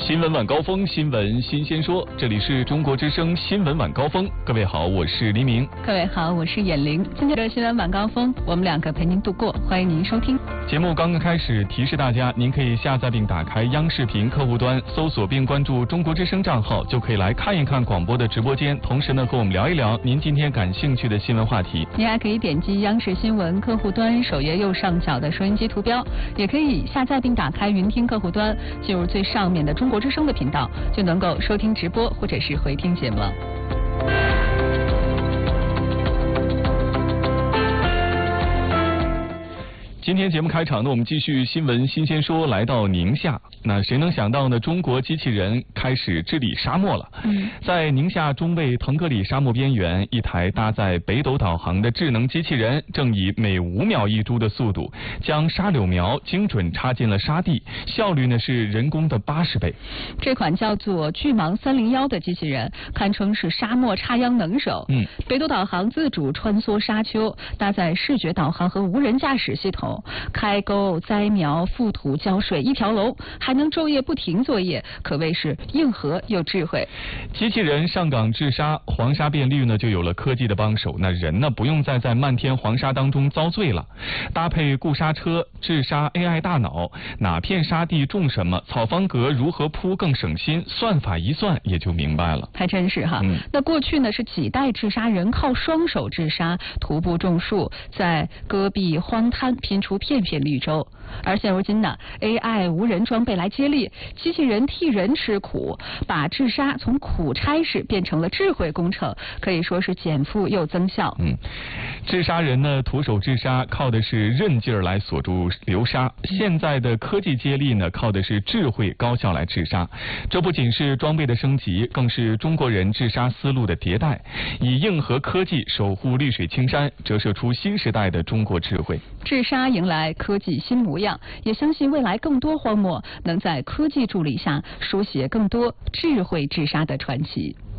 新闻晚高峰，新闻新鲜说，这里是中国之声新闻晚高峰。各位好，我是黎明。 各位好，我是闫玲。今天的新闻晚高峰，我们两个陪您度过，欢迎您收听。 节目刚刚开始，提示大家，您可以下载并打开央视频客户端，搜索并关注中国之声账号，就可以来看一看广播的直播间，同时呢和我们聊一聊您今天感兴趣的新闻话题。 您还可以点击央视新闻客户端首页右上角的收音机图标，也可以下载并打开云听客户端，进入最上面的中国之声的频道，就能够收听直播或者是回听节目了。 今天节目开场呢，我们继续新闻新鲜说，来到宁夏。那谁能想到呢？中国机器人开始治理沙漠了。在宁夏中卫腾格里沙漠边缘，一台搭载北斗导航的智能机器人，正以每5秒1株的速度，将沙柳苗精准插进了沙地，效率呢是人工的80倍。 这款叫做巨蟒301的机器人，堪称是沙漠插秧能手。北斗导航自主穿梭沙丘，搭载视觉导航和无人驾驶系统，开沟、栽苗、覆土、浇水一条龙，还能昼夜不停作业，可谓是硬核又智慧。 机器人上岗治沙，黄沙变绿呢就有了科技的帮手，那人呢不用再在漫天黄沙当中遭罪了。搭配固沙车、治沙 AI 大脑，哪片沙地种什么，草方格如何铺更省心，算法一算也就明白了。 还真是哈。那过去呢是几代治沙人靠双手治沙，徒步种树，在戈壁荒滩拼出片片绿洲。而现如今呢 AI 无人装备来接力，机器人替人吃苦，把治沙从苦差事变成了智慧工程，可以说是减负又增效。 治沙人呢徒手治沙靠的是韧劲儿来锁住流沙，现在的科技接力呢靠的是智慧高效来治沙。这不仅是装备的升级，更是中国人治沙思路的迭代，以硬核科技守护绿水青山，折射出新时代的中国智慧。 治沙迎来科技新模样，也相信未来更多荒漠能在科技助力下书写更多智慧治沙的传奇。